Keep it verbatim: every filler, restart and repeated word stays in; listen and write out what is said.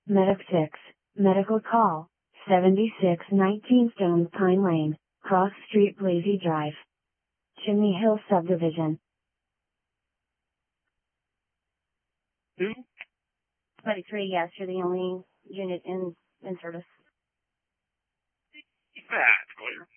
Medic six, medical call, seventy-six nineteen Stone Pine Lane, Cross Street, Blazy Drive, Chimney Hill Subdivision. Who? twenty-three, yes, you're the only unit in, in service. That's clear.